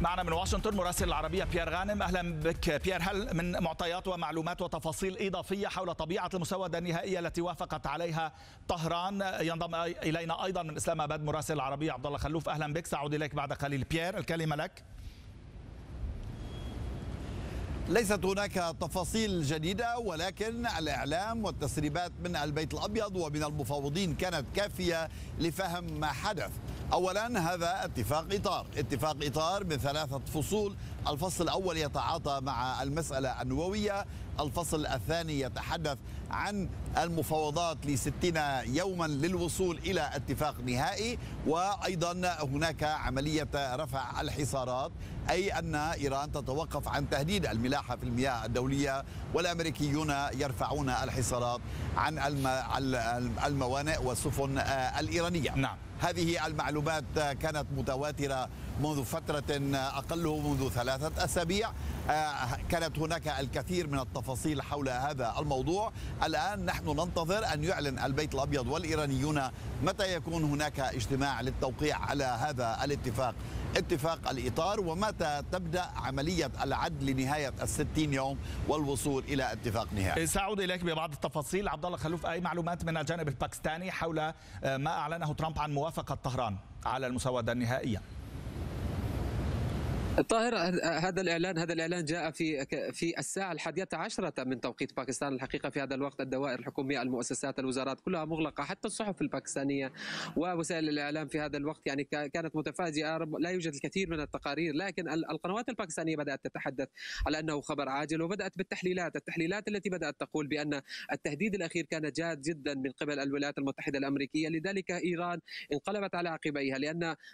معنا من واشنطن مراسل العربية بيير غانم. أهلا بك بيير. هل من معطيات ومعلومات وتفاصيل إضافية حول طبيعة المسودة النهائية التي وافقت عليها طهران؟ ينضم إلينا أيضا من إسلام آباد مراسل العربية عبد الله خلوف. أهلا بك، سأعود إليك بعد قليل. بيير، الكلمة لك. ليست هناك تفاصيل جديدة، ولكن الإعلام والتسريبات من البيت الأبيض ومن المفاوضين كانت كافية لفهم ما حدث. أولا، هذا اتفاق إطار من 3 فصول. الفصل الأول يتعاطى مع المسألة النووية، الفصل الثاني يتحدث عن المفاوضات ل60 يوما للوصول إلى اتفاق نهائي، وأيضا هناك عملية رفع الحصارات، أي أن إيران تتوقف عن تهديد الملاحة في المياه الدولية، والأمريكيون يرفعون الحصارات عن الموانئ والسفن الإيرانية. نعم. هذه المعلومات كانت متواترة منذ فترة أقله منذ 3 أسابيع. كانت هناك الكثير من التفاصيل حول هذا الموضوع. الآن نحن ننتظر أن يعلن البيت الأبيض والإيرانيون متى يكون هناك اجتماع للتوقيع على هذا الاتفاق، اتفاق الإطار، ومتى تبدأ عملية العد لنهاية 60 يوم والوصول إلى اتفاق نهائي. سأعود إليك ببعض التفاصيل. عبد الله خلوف، أي معلومات من الجانب الباكستاني حول ما أعلنه ترامب عن موافقة طهران على المسودة النهائية؟ طاهر، هذا الإعلان جاء في الساعة 11 من توقيت باكستان. الحقيقة في هذا الوقت الدوائر الحكومية، المؤسسات، الوزارات كلها مغلقة، حتى الصحف الباكستانية ووسائل الإعلام في هذا الوقت يعني كانت متفاجئة. لا يوجد الكثير من التقارير، لكن القنوات الباكستانية بدأت تتحدث على أنه خبر عاجل، وبدأت بالتحليلات التي بدأت تقول بأن التهديد الأخير كان جاد جدا من قبل الولايات المتحدة الأمريكية. لذلك إيران انقلبت على عقبيها، لأن